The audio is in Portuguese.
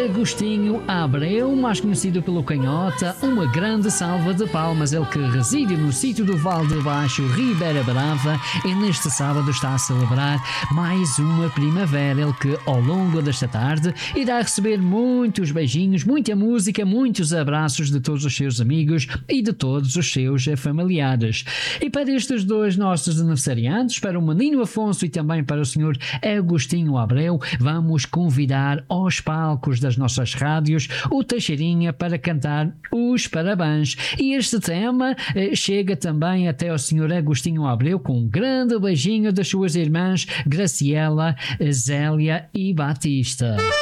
Agostinho Abreu, mais conhecido pelo Canhota. Uma grande salva de palmas, ele que reside no sítio do Val de Baixo, Ribeira Brava, e neste sábado está a celebrar mais uma primavera, ele que ao longo desta tarde irá receber muitos beijinhos, muita música, muitos abraços de todos os seus amigos e de todos os seus familiares. E para estes dois nossos aniversariantes, para o menino Afonso e também para o senhor Agostinho Abreu, vamos convidar aos palcos das nossas rádios o Teixeirinha para cantar os parabéns. E este tema chega também até ao senhor Agostinho Abreu com um grande beijinho das suas irmãs Graciela, Zélia e Batista.